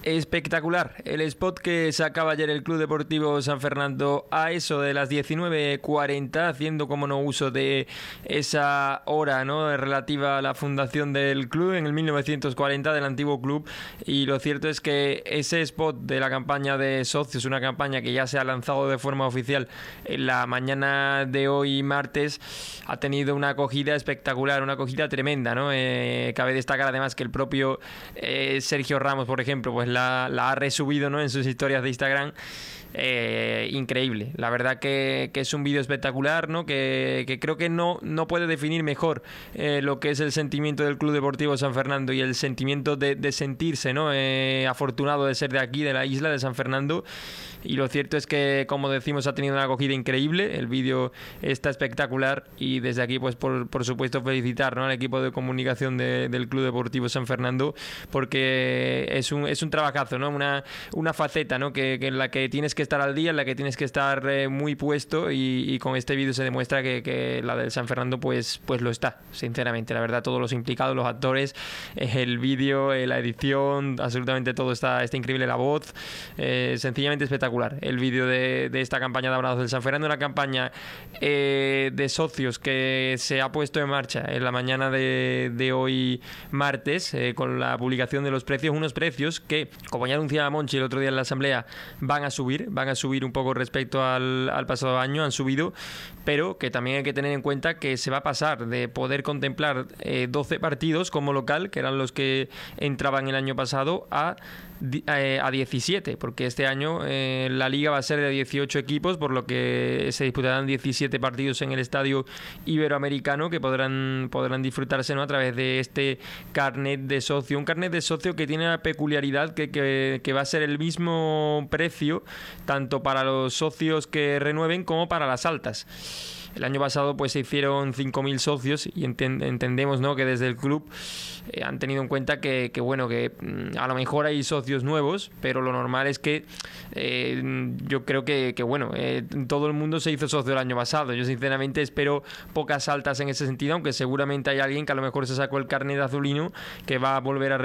Espectacular el spot que sacaba ayer el Club Deportivo San Fernando a eso de las 19:40, haciendo como no uso de esa hora, ¿no?, relativa a la fundación del club en el 1940 del antiguo club. Y lo cierto es que ese spot de la campaña de socios, una campaña que ya se ha lanzado de forma oficial en la mañana de hoy martes, ha tenido una acogida espectacular, una acogida tremenda, ¿no? Cabe destacar además que el propio Sergio Ramos, por ejemplo, pues la ha resubido, ¿no?, en sus historias de Instagram. Increíble, la verdad que es un vídeo espectacular, ¿no? Que creo que no puede definir mejor lo que es el sentimiento del Club Deportivo San Fernando y el sentimiento de sentirse, ¿no?, afortunado de ser de aquí, de la isla de San Fernando. Y lo cierto es que, como decimos, ha tenido una acogida increíble. El vídeo está espectacular y desde aquí, pues por supuesto, felicitar, ¿no?, al equipo de comunicación del Club Deportivo San Fernando, porque es un trabajazo, ¿no? Una faceta, ¿no?, que en la que tienes que estar al día, en la que tienes que estar muy puesto, y con este vídeo se demuestra que la del San Fernando pues lo está, sinceramente. La verdad, todos los implicados, los actores, el vídeo, la edición, absolutamente todo está increíble, la voz, sencillamente espectacular. El vídeo de esta campaña de abrazos del San Fernando, una campaña de socios que se ha puesto en marcha en la mañana de hoy martes, con la publicación de los precios, unos precios que, como ya anunciaba Monchi el otro día en la asamblea, van a subir un poco respecto al pasado año, han subido, pero que también hay que tener en cuenta que se va a pasar de poder contemplar 12 partidos como local, que eran los que entraban el año pasado, a 17, porque este año la liga va a ser de 18 equipos, por lo que se disputarán 17 partidos en el estadio iberoamericano, que podrán disfrutarse, ¿no?, a través de este carnet de socio, un carnet de socio que tiene la peculiaridad que va a ser el mismo precio tanto para los socios que renueven como para las altas. El año pasado pues se hicieron 5.000 socios y entendemos, ¿no?, que desde el club han tenido en cuenta que a lo mejor hay socios nuevos, pero lo normal es que yo creo que todo el mundo se hizo socio el año pasado. Yo sinceramente espero pocas altas en ese sentido, aunque seguramente hay alguien que a lo mejor se sacó el carnet azulino que va a volver a